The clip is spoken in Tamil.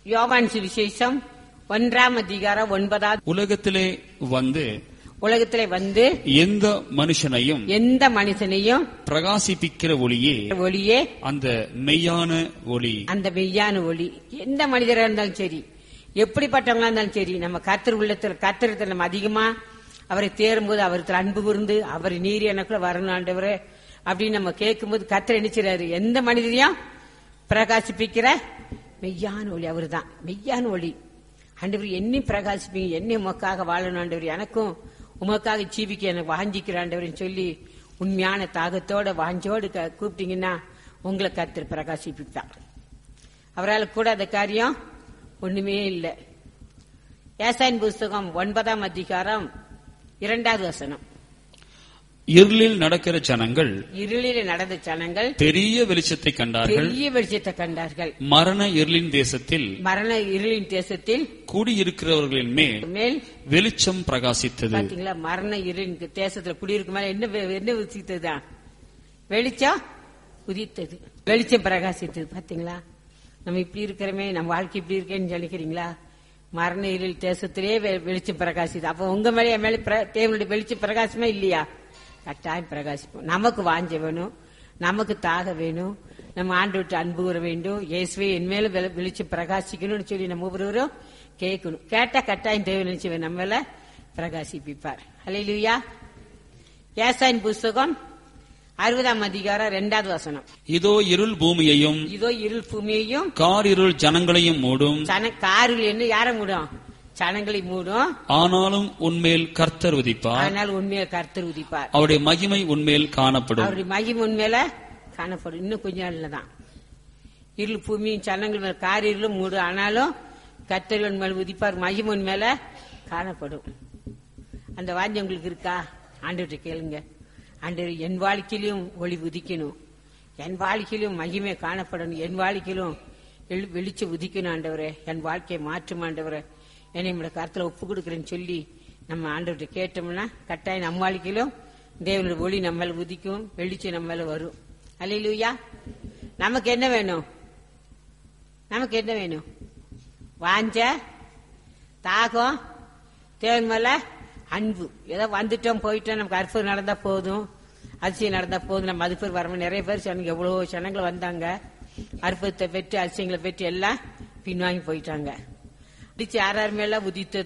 யோவான் சுவிசேஷம் 1:9. உலகத்திலே வந்து எந்த மனுஷனையும் பிரகாசிப்பிக்கிற ஒளியே அந்த மெய்யான ஒளி. எந்த மனிதராக இருந்தாலும் சரி, எப்படிப்பட்டவங்களா இருந்தாலும் சரி, நம்ம கர்த்தர் நம்ம அதிகமா அவரை தேரும்போது அவருக்கு அன்பு கூர்ந்து அவர் நீர் எனக்குள்ள வரணும் ஆண்டவரே அப்படின்னு நம்ம கேட்கும்போது கர்த்தர் நினைச்சாரு, எந்த மனிதரையும் பிரகாசிப்பிக்கிற மெய்யான ஒளி அவரு தான். மெய்யான ஒளி. ஆண்டவர் என்னை பிரகாசிப்பீங்க, என்னை உமக்காக வாழணும் ஆண்டவர், எனக்கும் உமக்காக ஜீவிக்க எனக்கு வாஞ்சிக்கிற ஆண்டவர்னு சொல்லி உண்மையான தாகத்தோட வாஞ்சோடு கூப்பிட்டீங்கன்னா உங்களை கர்த்தர் பிரகாசிப்பிப்பார். அவரால் கூட அந்த காரியம் ஒண்ணுமே இல்லை. ஏசாயின் புஸ்தகம் 9:2. இருளில் நடக்கிற ஜனங்கள் பெரிய வெளிச்சத்தை கண்டார்கள். மரண இருளின் தேசத்தில் கூடியிருக்கிறவர்களின் மேல் வெளிச்சம் பிரகாசித்தது. பாத்தீங்களா, மரண இருளின் தேசத்துல குடியிருக்கும் மேல என்ன உதித்ததுதான்? வெளிச்சம் உதித்தது, வெளிச்சம் பிரகாசித்தது. பாத்தீங்களா, நம்ம இப்படி இருக்கிறோமே, நம்ம வாழ்க்கை இப்படி இருக்கேன்னு சொல்லிக்கிறீங்களா? மரண இருள் தேசத்திலே வெளிச்சம் பிரகாசிது. அப்ப உங்க மேல என் மேல தேவனுடைய வெளிச்சம் பிரகாசமே இல்லையா? கட்டாயம் பிரகாசிப்போம். நமக்கு வாஞ்ச வேணும், நமக்கு தாக வேணும், நம்ம ஆண்டவர்கிட்ட அன்பு கூற வேண்டும். இயேசுவே என் மேல வெளிச்சம் பிரகாசிக்கணும்னு சொல்லி நம்ம ஒவ்வொருவரும் கேட்கணும். கேட்டா கட்டாயம் தேவன் நினைச்சு நம்ம மேல பிரகாசிப்பார். ஹல்லேலூயா. ஏசாயின் புஸ்தகம் 60:2. இதோ இருள் பூமியையும் காரிருள் ஜனங்களையும் மூடும். காரில் என்ன யார மூடும்? ஜனங்களை மூடும். ஆனாலும் உன்மேல் கர்த்தர் உதிப்பார். அவருடைய மகிமை உன்மேல் காணப்படும். இன்னும் கொஞ்ச நாள்ல தான் இருள் பூமியும் ஜனங்கள் மேல காரிருளும் மூடும். ஆனாலும் கர்த்தர் உன் மேல் உதிப்பார், மகிமை உன் மேல காணப்படும். அந்த வாஞ்சி உங்களுக்கு இருக்கா? ஆண்டவர்கிட்ட கேளுங்க. ஆண்டவர், என் வாழ்க்கையிலும் ஒளி உதிக்கணும், என் வாழ்க்கையிலும் மகிமை காணப்படணும், என் வாழ்க்கையிலும் வெளிச்சம் உதிக்கணும் ஆண்டவரே, என் வாழ்க்கையை மாற்றும் ஆண்டவரே, என்னை நம்மளோட கருத்துல ஒப்பு கொடுக்குறேன்னு சொல்லி நம்ம ஆண்டவர்கிட்ட கேட்டோம்னா கட்டாயம் நம்ம வாழ்க்கையிலும் தேவனுடைய ஒளி நம்ம மேல உதிக்கும், வெளிச்சம் நம்ம மேல வரும். அல்லேலூயா. நமக்கு என்ன வேணும்? வாஞ்ச, தாகம், தேவன் மேல அன்பு. ஏதோ வந்துட்டோம் போயிட்டோம், நமக்கு அற்புதம் நடந்தா போதும், அதிசயம் நடந்தா போதும், நம்ம அது பேர் வரணும். நிறைய பேர் சொன்னாங்க, எவ்வளவு ஜனங்கள் வந்தாங்க, அற்புதத்தை பெற்று அதிசயங்களை பெற்று எல்லாம் பின்வாங்கி போயிட்டாங்க. யார் மேல உதித்தது